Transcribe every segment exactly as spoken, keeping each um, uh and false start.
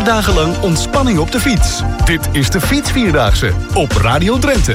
dagen lang ontspanning op de fiets. Dit is de Fietsvierdaagse op Radio Drenthe.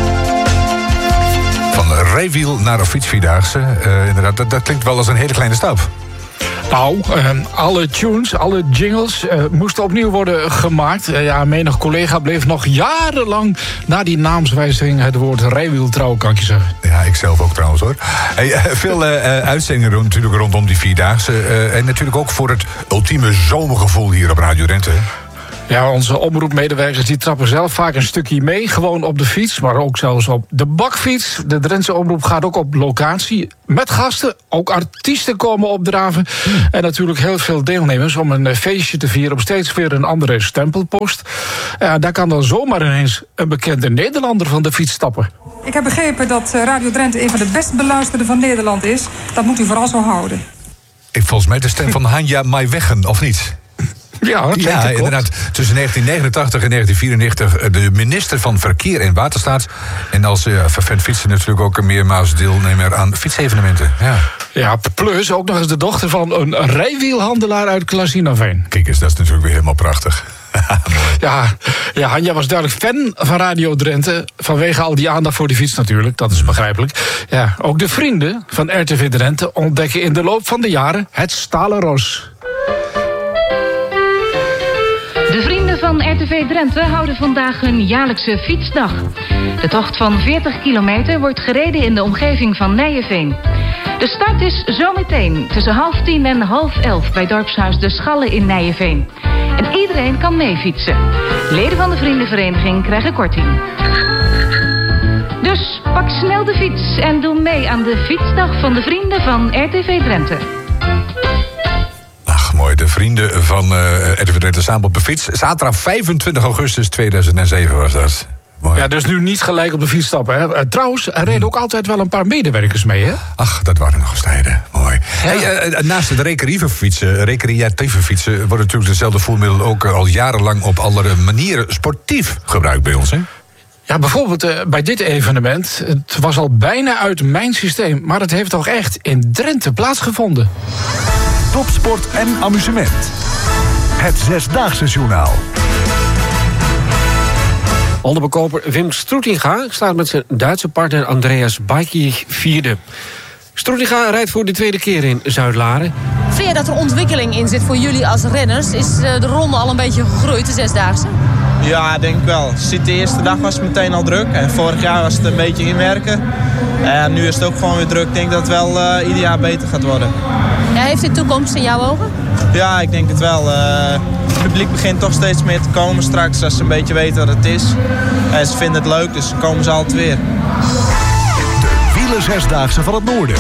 Van rijwiel naar een fietsvierdaagse, uh, inderdaad, dat, dat klinkt wel als een hele kleine stap. Nou, uh, alle tunes, alle jingles uh, moesten opnieuw worden gemaakt. Uh, ja, menig collega bleef nog jarenlang na die naamswijziging het woord rijwiel trouw, kan ik je zeggen. Ja, ik zelf ook trouwens hoor. Hey, uh, veel uh, uitzendingen rond, natuurlijk rondom die vierdaagse. Uh, en natuurlijk ook voor het ultieme zomergevoel hier op Radio Drenthe. Ja, onze omroepmedewerkers die trappen zelf vaak een stukje mee. Gewoon op de fiets, maar ook zelfs op de bakfiets. De Drentse omroep gaat ook op locatie met gasten. Ook artiesten komen opdraven. Hmm. En natuurlijk heel veel deelnemers om een feestje te vieren op steeds weer een andere stempelpost. Ja, daar kan dan zomaar ineens een bekende Nederlander van de fiets stappen. Ik heb begrepen dat Radio Drenthe een van de best beluisterde van Nederland is. Dat moet u vooral zo houden. Ik volgens mij de stem van Hanja Maiweggen, of niet? Ja, dat ja inderdaad. Tussen negentien negenentachtig en negentien vierennegentig de minister van Verkeer en Waterstaat. En als uh, vervent fietsen natuurlijk ook een meermaals deelnemer aan fietsevenementen. Ja. Ja, plus ook nog eens de dochter van een rijwielhandelaar uit Klazinaveen. Kijk eens, dat is natuurlijk weer helemaal prachtig. ja, ja, Hanja was duidelijk fan van Radio Drenthe. Vanwege al die aandacht voor de fiets natuurlijk, dat is begrijpelijk. Ja, ook de vrienden van R T V Drenthe ontdekken in de loop van de jaren het stalen ros. De vrienden van R T V Drenthe houden vandaag hun jaarlijkse fietsdag. De tocht van veertig kilometer wordt gereden in de omgeving van Nijeveen. De start is zometeen tussen half tien en half elf bij dorpshuis De Schalle in Nijeveen. En iedereen kan meefietsen. Leden van de vriendenvereniging krijgen korting. Dus pak snel de fiets en doe mee aan de fietsdag van de vrienden van R T V Drenthe. Mooi, de vrienden van uh, R T V Drenthe samen op de fiets. Zaterdag vijfentwintig augustus tweeduizend zeven was dat. Mooi. Ja, dus nu niet gelijk op de fiets stappen. Hè? Uh, trouwens, er reden ook altijd wel een paar medewerkers mee, hè? Ach, dat waren nog eens tijden. Mooi. Ja. Hey, uh, naast het recreatieve fietsen, recreatieve fietsen worden natuurlijk dezelfde voermiddelen ook uh, al jarenlang op allerlei manieren sportief gebruikt bij ons, hè? Ja, bijvoorbeeld uh, bij dit evenement. Het was al bijna uit mijn systeem, maar het heeft toch echt in Drenthe plaatsgevonden. Topsport en amusement. Het Zesdaagse Journaal. Onderbekoper Wim Stroetinga staat met zijn Duitse partner Andreas Baiki vierde. Stroetinga rijdt voor de tweede keer in Zuid-Laren. Vind je dat er ontwikkeling in zit voor jullie als renners? Is de ronde al een beetje gegroeid, de Zesdaagse? Ja, denk ik wel. Ziet de eerste dag was het meteen al druk. En vorig jaar was het een beetje inwerken. En nu is het ook gewoon weer druk. Ik denk dat het wel uh, ieder jaar beter gaat worden. Ja, heeft dit toekomst in jouw ogen? Ja, ik denk het wel. Uh, het publiek begint toch steeds meer te komen straks als ze een beetje weten wat het is. En ze vinden het leuk, dus dan komen ze altijd weer. De wielerzesdaagse van het Noorden.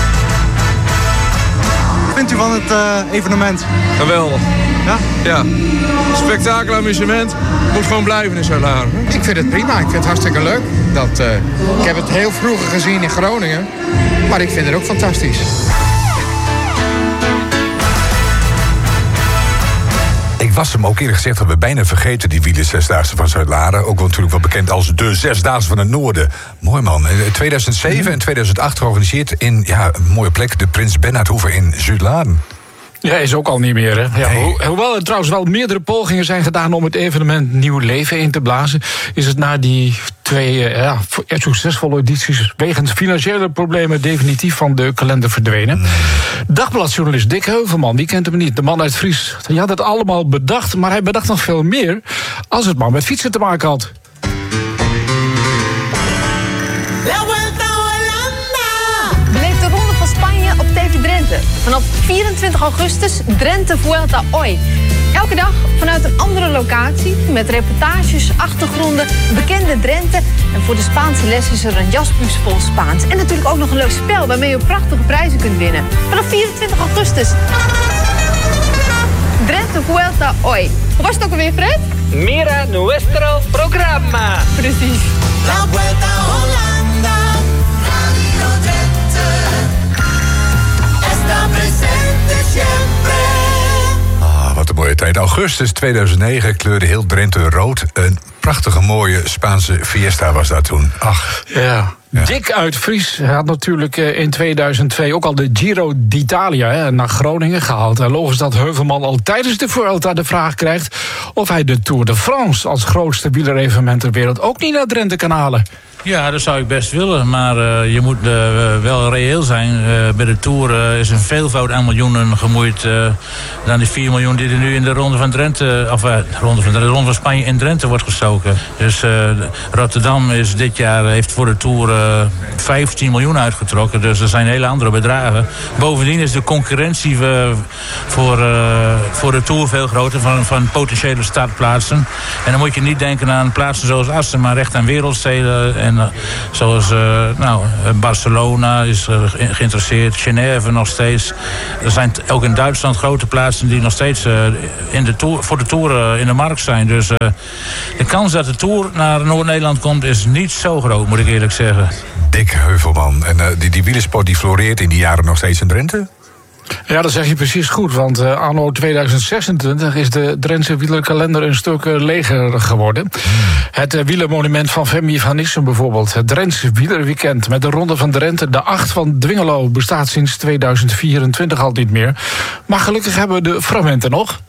Wat vindt u van het uh, evenement? Geweldig. Ja? Ja. Spektakel, amusement. Moet gewoon blijven in Zuid-Laren. Ik vind het prima. Ik vind het hartstikke leuk. Dat, uh, ik heb het heel vroeger gezien in Groningen. Maar ik vind het ook fantastisch. Ik was hem ook eerlijk gezegd dat we bijna vergeten die wielerzesdaagse van Zuid-Laren. Ook wel natuurlijk wel bekend als de Zesdaagse van het Noorden. Mooi man. tweeduizend zeven mm. en tweeduizend acht georganiseerd in ja, een mooie plek, de Prins Bernhardhoeve in Zuid-Laren. Ja, is ook al niet meer, hè? Ja, nee. ho- hoewel er trouwens wel meerdere pogingen zijn gedaan om het evenement nieuw leven in te blazen, is het na die twee uh, ja, succesvolle edities wegens financiële problemen definitief van de kalender verdwenen. Nee. Dagbladjournalist Dick Heuvelman, die kent hem niet, de man uit Fries. Hij had het allemaal bedacht, maar hij bedacht nog veel meer als het maar met fietsen te maken had. Drenthe. Vanaf vierentwintig augustus Drenthe Vuelta Hoy. Elke dag vanuit een andere locatie met reportages, achtergronden, bekende Drenthe. En voor de Spaanse les is er een jaspus vol Spaans. En natuurlijk ook nog een leuk spel waarmee je prachtige prijzen kunt winnen. Vanaf vierentwintig augustus. Drenthe Vuelta Hoy. Hoe was het ook alweer, Fred? Mira nuestro programa. Precies. La Vuelta Holanda. Radio Drenthe. Está presente siempre. Ah, wat een mooie tijd. Augustus tweeduizend negen kleurde heel Drenthe rood. Een prachtige mooie Spaanse fiesta was dat toen. Ach. Ja. Ja. Dick uit Vries hij had natuurlijk in tweeduizend twee ook al de Giro d'Italia hè, naar Groningen gehaald. En logisch dat Heuvelman al tijdens de Vuelta de vraag krijgt of hij de Tour de France als grootste wielerevenement ter wereld ook niet naar Drenthe kan halen. Ja, dat zou ik best willen, maar uh, je moet uh, wel reëel zijn. Uh, bij de Tour uh, is een veelvoud aan miljoenen gemoeid uh, dan die vier miljoen die er nu in de Ronde van Drenthe, of uh, de, ronde van, de Ronde van Spanje in Drenthe wordt gestoken. Dus uh, Rotterdam is dit jaar heeft voor de Tour uh, vijftien miljoen uitgetrokken, dus er zijn hele andere bedragen. Bovendien is de concurrentie uh, voor, uh, voor de Tour veel groter van, van potentiële startplaatsen. En dan moet je niet denken aan plaatsen zoals Assen, maar echt aan wereldsteden. En uh, zoals uh, nou, Barcelona is uh, geïnteresseerd, Genève nog steeds. Er zijn t- ook in Duitsland grote plaatsen die nog steeds uh, in de tour, voor de Tour uh, in de markt zijn. Dus uh, de kans dat de Tour naar Noord-Nederland komt is niet zo groot, moet ik eerlijk zeggen. Dick Heuvelman. En uh, die, die wielersport die floreert in die jaren nog steeds in Drenthe? Ja, dat zeg je precies goed, want uh, anno tweeduizend zesentwintig is de Drentse wielerkalender een stuk uh, leger geworden. Mm. Het uh, wielermonument van Femi van Nissen bijvoorbeeld, het Drentse wielerweekend met de Ronde van Drenthe, de acht van Dwingelo, bestaat sinds tweeduizend vierentwintig al niet meer. Maar gelukkig hebben we de fragmenten nog.